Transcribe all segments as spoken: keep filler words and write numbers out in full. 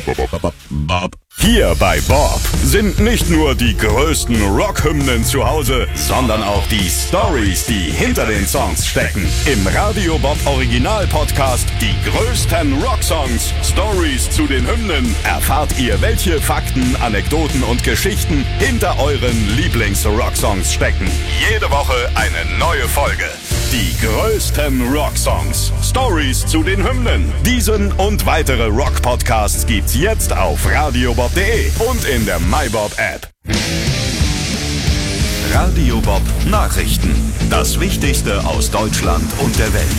Hier bei Bob sind nicht nur die größten Rockhymnen zu Hause, sondern auch die Storys, die hinter den Songs stecken. Im Radio Bob Original Podcast Die größten Rocksongs, Stories zu den Hymnen, erfahrt ihr, welche Fakten, Anekdoten und Geschichten hinter euren Lieblings-Rocksongs stecken. Jede Woche eine neue Folge. Die größten Rocksongs, Stories zu den Hymnen. Diesen und weitere Rock-Podcasts gibt's jetzt auf radiobob punkt de und in der MyBob-App. Radio Bob Nachrichten. Das Wichtigste aus Deutschland und der Welt.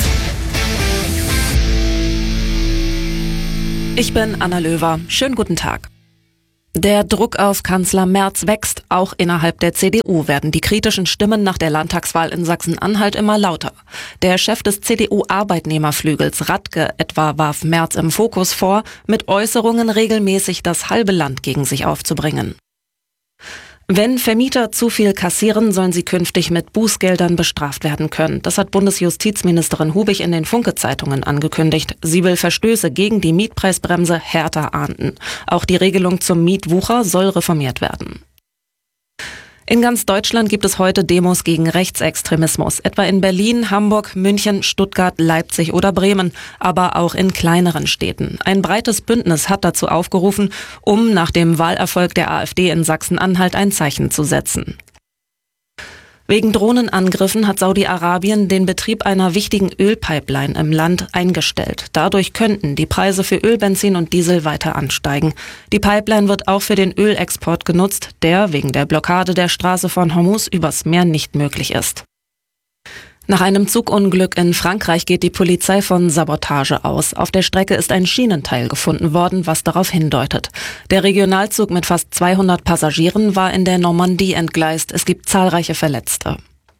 Ich bin Anna Löwer. Schönen guten Tag. Der Druck auf Kanzler Merz wächst. Auch innerhalb der C D U werden die kritischen Stimmen nach der Landtagswahl in Sachsen-Anhalt immer lauter. Der Chef des C D U-Arbeitnehmerflügels Radke etwa warf Merz im Fokus vor, mit Äußerungen regelmäßig das halbe Land gegen sich aufzubringen. Wenn Vermieter zu viel kassieren, sollen sie künftig mit Bußgeldern bestraft werden können. Das hat Bundesjustizministerin Hubig in den Funke-Zeitungen angekündigt. Sie will Verstöße gegen die Mietpreisbremse härter ahnden. Auch die Regelung zum Mietwucher soll reformiert werden. In ganz Deutschland gibt es heute Demos gegen Rechtsextremismus, etwa in Berlin, Hamburg, München, Stuttgart, Leipzig oder Bremen, aber auch in kleineren Städten. Ein breites Bündnis hat dazu aufgerufen, um nach dem Wahlerfolg der AfD in Sachsen-Anhalt ein Zeichen zu setzen. Wegen Drohnenangriffen hat Saudi-Arabien den Betrieb einer wichtigen Ölpipeline im Land eingestellt. Dadurch könnten die Preise für Öl, Benzin und Diesel weiter ansteigen. Die Pipeline wird auch für den Ölexport genutzt, der wegen der Blockade der Straße von Hormuz übers Meer nicht möglich ist. Nach einem Zugunglück in Frankreich geht die Polizei von Sabotage aus. Auf der Strecke ist ein Schienenteil gefunden worden, was darauf hindeutet. Der Regionalzug mit fast zweihundert Passagieren war in der Normandie entgleist. Es gibt zahlreiche Verletzte.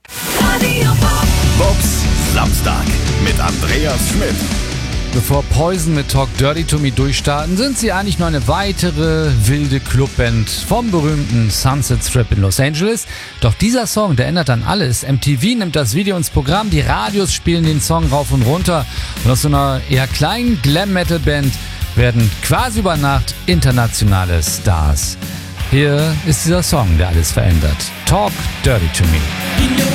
Bobs Samstag mit Andreas Schmidt. Bevor Poison mit Talk Dirty to Me durchstarten, sind sie eigentlich nur eine weitere wilde Clubband vom berühmten Sunset Strip in Los Angeles. Doch dieser Song, der ändert dann alles. M T V nimmt das Video ins Programm, die Radios spielen den Song rauf und runter. Und aus so einer eher kleinen Glam-Metal-Band werden quasi über Nacht internationale Stars. Hier ist dieser Song, der alles verändert. Talk Dirty to Me.